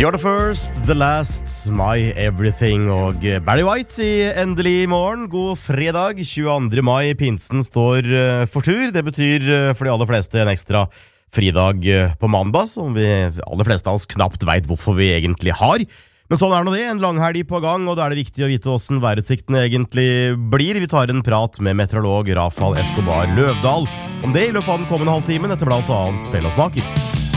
You're the first, the last, my everything og Barry White i Endelig morgen. God fredag, 22. mai. Pinsen står for tur. Det betyr for de aller fleste en ekstra fridag på mandag, som vi aller fleste av oss knapt vet hvorfor vi egentlig har. Men sånn nå det, en langhelg på gang, og da det viktig å vite hvordan værutsiktene egentlig blir. Vi tar en prat med meteorolog Rafael Escobar Løvdahl om det i løpet av den kommende halvtimen, etter blant annet Spelloppmaker.